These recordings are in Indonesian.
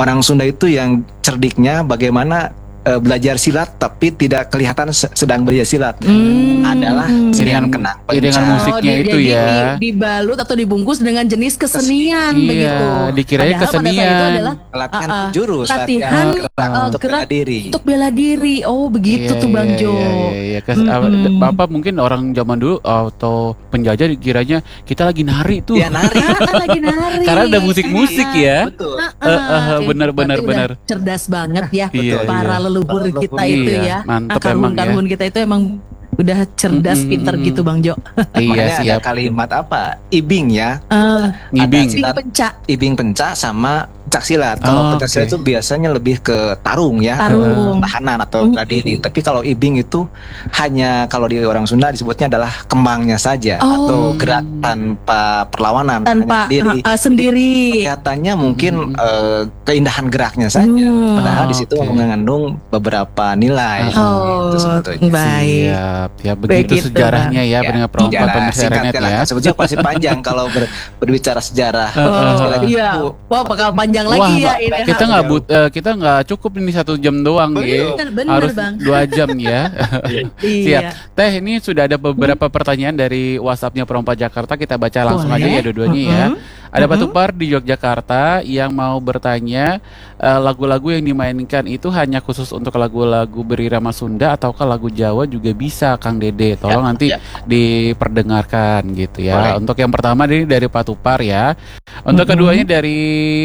orang Sunda itu yang cerdiknya bagaimana belajar silat tapi tidak kelihatan sedang belajar silat adalah iringan kenang penca. Iringan musiknya itu jadi ya. dibalut atau dibungkus dengan jenis kesenian Iya, begitu. dikirain Padahal pada saat itu kesenian. adalah Latihan jurus, latihan untuk bela gerak diri. untuk bela diri. Oh begitu tuh Bang Jo. Iya. Bapak mungkin orang zaman dulu atau penjajah dikiranya kita lagi nari tuh. Ya nari. Lagi nari. Karena ada musik-musik ya. Betul. Benar. Udah cerdas banget ya Iya, para iya. leluhur kita Iya, itu ya. mantep emang ya. Karhun kita itu emang udah cerdas, pinter gitu Bang Jo. Iya, Makanya ada siap. kalimat apa? Ibing ya. Ngibing. Ada Ibing pencak. Ibing penca sama pencak silat. Kalau pencak silat itu biasanya lebih ke tarung ya, Tarung. tahanan atau bela diri. Tapi kalau ibing itu hanya kalau di orang Sunda disebutnya adalah kembangnya saja atau gerak tanpa perlawanan, Tanpa hanya sendiri. sendiri. Kelihatannya mungkin keindahan geraknya saja, padahal di situ mengandung beberapa nilai. Oh, Gitu sebetulnya. baik. Ya begitu Begitu, sejarahnya ya, pendengar perempuan Sejarah pemirsa Renet singkatnya ya. lah. Sebetulnya masih panjang kalau berbicara sejarah. Iya. Wah, bakal panjang lagi ya ini. Kita nggak cukup ini 1 jam doang ya. Bener, Harus Bang. 2 jam ya. Siap. Iya. Teh, ini sudah ada beberapa pertanyaan dari WhatsApp-nya Perompak Jakarta. Kita baca langsung aja ya dua-duanya ya. Ada Pak Tupar di Yogyakarta yang mau bertanya, lagu-lagu yang dimainkan itu hanya khusus untuk lagu-lagu berirama Sunda ataukah lagu Jawa juga bisa, Kang Dede? Tolong nanti diperdengarkan gitu ya. Untuk yang pertama ini dari Pak Tupar ya. Untuk keduanya dari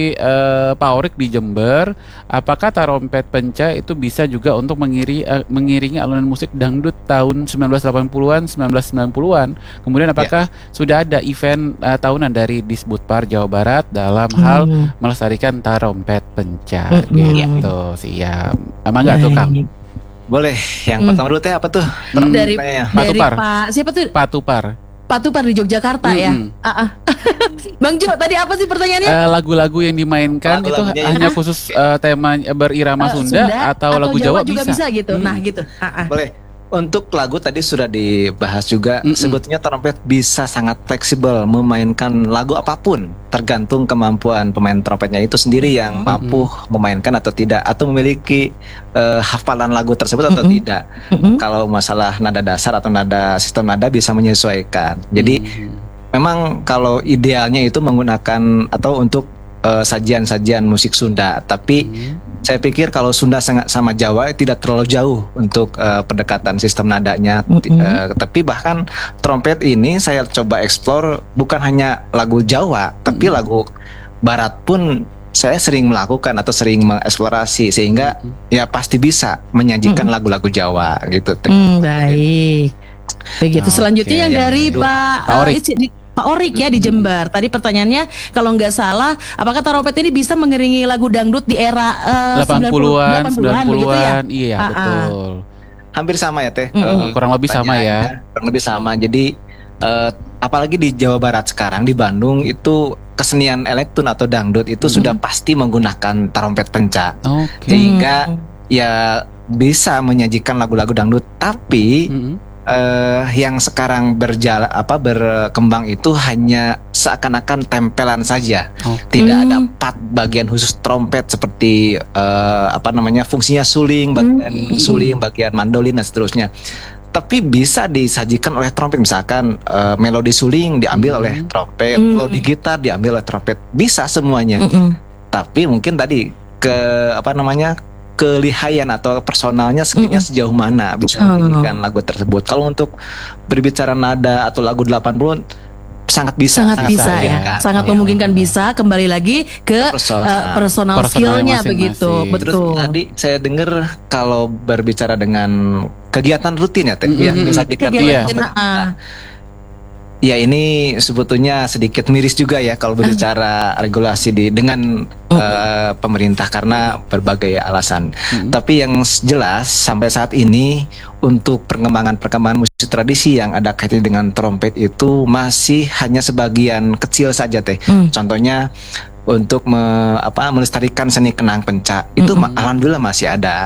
Pak Orik di Jember, apakah tarompet penca itu bisa juga untuk mengiringi alunan musik dangdut tahun 1980-an, 1990-an? Kemudian apakah sudah ada event tahunan dari Disbudpar Jawa Barat dalam hal melestarikan tarompet penca gitu? Siap. Emang nggak tuh Kang? Boleh. Yang pertama dulu Teh apa tuh? Dari Pak Tupar. Pak siapa tuh? Pak Tupar. Pak Tupar di Yogyakarta ya. Bang Jo, tadi apa sih pertanyaannya? Lagu-lagu yang dimainkan itu hanya khusus tema berirama Sunda atau lagu Jawa juga bisa gitu. Nah, gitu. Boleh. Untuk lagu tadi sudah dibahas juga. Sebetulnya trompet bisa sangat fleksibel memainkan lagu apapun, tergantung kemampuan pemain trompetnya itu sendiri yang mampu memainkan atau tidak, atau memiliki hafalan lagu tersebut atau tidak. Kalau masalah nada dasar atau sistem nada bisa menyesuaikan. Jadi memang kalau idealnya itu menggunakan atau untuk sajian-sajian musik Sunda, tapi saya pikir kalau Sunda sama Jawa tidak terlalu jauh untuk pendekatan sistem nadanya. Tapi bahkan trompet ini saya coba eksplor bukan hanya lagu Jawa, tapi lagu Barat pun saya sering melakukan atau sering mengeksplorasi, sehingga ya pasti bisa menyajikan lagu-lagu Jawa gitu. Baik. Begitu. Selanjutnya yang dari Pak Orik ya di Jember. Tadi pertanyaannya kalau nggak salah, apakah tarompet ini bisa mengiringi lagu dangdut di era 80-an, 90-an begitu ya? Iya, betul. Hampir sama ya Teh. Kurang lebih sama ya. Kurang lebih sama. Jadi apalagi di Jawa Barat sekarang, di Bandung itu kesenian elektron atau dangdut itu sudah pasti menggunakan tarompet penca. Sehingga ya bisa menyajikan lagu-lagu dangdut, tapi yang sekarang berkembang itu hanya seakan-akan tempelan saja. Tidak ada part bagian khusus trompet seperti fungsinya suling, bagian suling, bagian mandolin dan seterusnya. Tapi bisa disajikan oleh trompet, misalkan melodi suling diambil oleh trompet, melodi gitar diambil oleh trompet, bisa semuanya. Tapi mungkin tadi kelihayan atau personalnya skillnya sejauh mana bisa menyanyikan lagu tersebut. Kalau untuk berbicara nada atau lagu 80 sangat bisa ya. Sangat memungkinkan bisa. Kembali lagi ke personal skillnya begitu. Terus Betul. tadi saya dengar kalau berbicara dengan kegiatan rutin ya Teh, yang disajikan ya ini sebetulnya sedikit miris juga ya kalau berbicara regulasi dengan pemerintah karena berbagai alasan. Tapi yang jelas sampai saat ini untuk perkembangan musik tradisi yang ada kaitannya dengan trompet itu masih hanya sebagian kecil saja Teh. Contohnya untuk melestarikan seni kenang penca itu alhamdulillah masih ada.